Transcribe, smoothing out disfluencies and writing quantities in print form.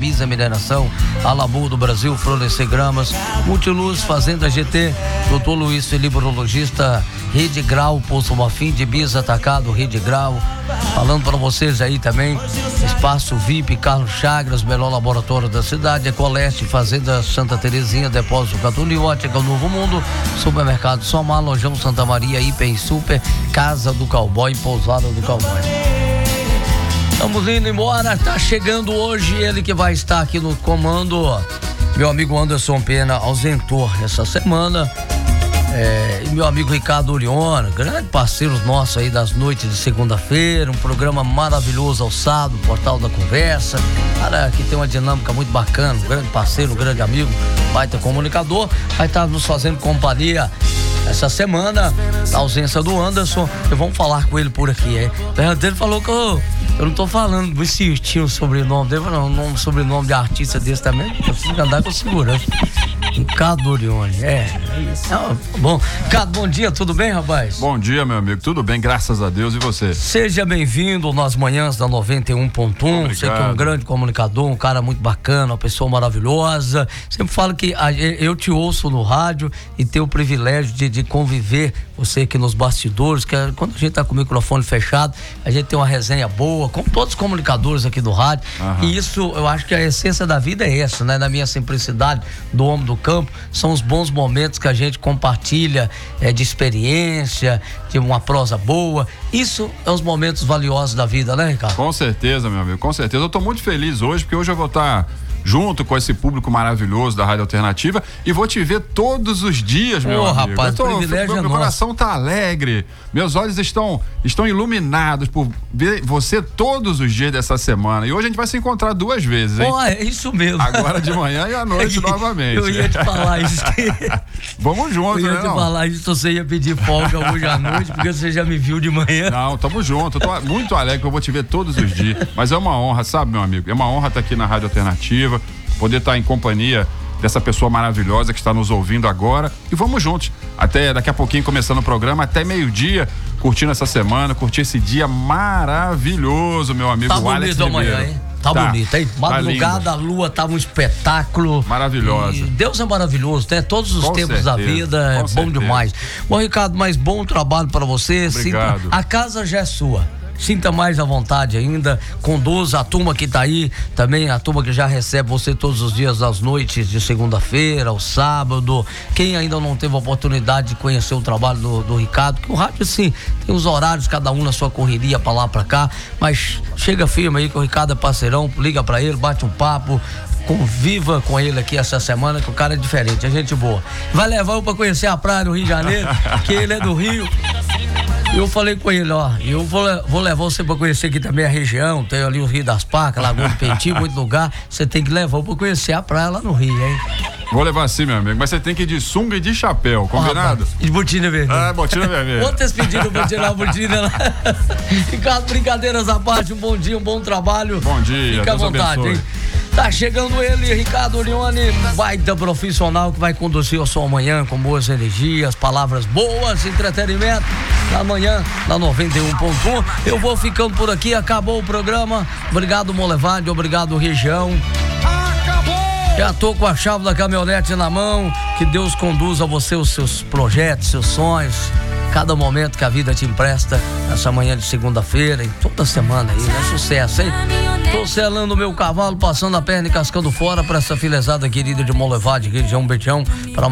Bisa Mineração, Alabu do Brasil, Florescer Gramas, Multiluz, Fazenda GT, Dr. Luiz Felipe, urologista, Rede Grau, Posto Mafim de Bisa Atacado, Rede Grau. Falando para vocês aí também, Espaço VIP, Carlos Chagras, melhor laboratório da cidade, Ecoleste, Fazenda Santa Terezinha, Depósito Catuni, Ótica Novo Mundo, Supermercado Somar, Lojão Santa Maria, Hiper e Super, Casa do Cowboy, Pousada do Cowboy. Estamos indo embora, tá chegando hoje ele que vai estar aqui no comando, meu amigo Anderson Pena ausentou essa semana. E meu amigo Ricardo Orione, grande parceiro nosso aí das noites de segunda-feira, um programa maravilhoso ao sábado, Portal da Conversa, cara que tem uma dinâmica muito bacana, um grande parceiro, um grande amigo, baita comunicador, vai estar nos fazendo companhia essa semana, na ausência do Anderson, e vamos falar com ele por aqui, hein? Ele falou que eu não tô falando do tinha o sobrenome dele, não, um sobrenome de artista desse também, eu preciso andar com segurança. Ricardo Orione, bom, Ricardo, bom dia, tudo bem, rapaz? Bom dia, meu amigo, tudo bem, graças a Deus, e você? Seja bem-vindo nas manhãs da 91.1, você que é um grande comunicador, um cara muito bacana, uma pessoa maravilhosa, sempre falo que eu te ouço no rádio e tenho o privilégio de conviver, você aqui nos bastidores, que quando a gente tá com o microfone fechado, a gente tem uma resenha boa, como todos os comunicadores aqui do rádio, e isso, eu acho que a essência da vida é essa, né? Na minha simplicidade do homem do campo, são os bons momentos que a gente compartilha de experiência, de uma prosa boa. Isso é os momentos valiosos da vida, né, Ricardo? Com certeza, meu amigo, com certeza. Eu tô muito feliz hoje, porque hoje eu vou estar junto com esse público maravilhoso da Rádio Alternativa e vou te ver todos os dias, meu amigo. Rapaz, meu coração tá alegre, meus olhos estão iluminados por ver você todos os dias dessa semana. E hoje a gente vai se encontrar 2 vezes, hein? É isso mesmo. Agora de manhã e à noite novamente. Eu ia te falar isso. Vamos juntos, né? Eu ia te falar isso, você ia pedir folga hoje à noite, porque você já me viu de manhã. Não, tamo junto. Eu tô muito alegre que eu vou te ver todos os dias. Mas é uma honra, sabe, meu amigo? É uma honra estar aqui na Rádio Alternativa, poder estar em companhia dessa pessoa maravilhosa que está nos ouvindo agora, e vamos juntos, até daqui a pouquinho começando o programa, até meio-dia, curtindo essa semana, curtir esse dia maravilhoso, meu amigo. Tá bonito amanhã, hein? Tá bonito, hein? Madrugada, a lua tava um espetáculo. Maravilhosa. Deus é maravilhoso, né? Todos os tempos da vida é bom demais. Bom, Ricardo, mais bom trabalho para você. Obrigado. A casa já é sua. Sinta mais à vontade ainda, conduza a turma que tá aí, também a turma que já recebe você todos os dias das noites de segunda-feira, ao sábado. Quem ainda não teve a oportunidade de conhecer o trabalho do Ricardo, que o rádio assim, tem os horários, cada um na sua correria pra lá, pra cá, mas chega firme aí que o Ricardo é parceirão, liga pra ele, bate um papo, conviva com ele aqui essa semana, que o cara é diferente, é gente boa. Vai levar eu pra conhecer a praia no Rio de Janeiro, que ele é do Rio. Eu falei com ele, eu vou levar você pra conhecer aqui também a região, tem ali o Rio das Pacas, Lagoa do Pentinho, muito lugar, você tem que levar pra conhecer a praia lá no Rio, hein? Vou levar sim, meu amigo, mas você tem que ir de sunga e de chapéu, combinado? E de botina vermelha. Botina vermelha. Outras pedidas, eu vou tirar a botina lá. Ricardo, brincadeiras à parte, um bom dia, um bom trabalho. Bom dia, fica à vontade, hein? Tá chegando ele, Ricardo Orione, baita profissional que vai conduzir a sua manhã com boas energias, palavras boas, entretenimento. Na manhã, na 91.1. Eu vou ficando por aqui, acabou o programa. Obrigado, Molevade, obrigado, região. Acabou! Já tô com a chave da caminhonete na mão. Que Deus conduza você, os seus projetos, seus sonhos. Cada momento que a vida te empresta, nessa manhã de segunda-feira, em toda semana aí, né? Sucesso, hein? Tô selando o meu cavalo, passando a perna e cascando fora pra essa filezada querida de Molevade, região Betião, para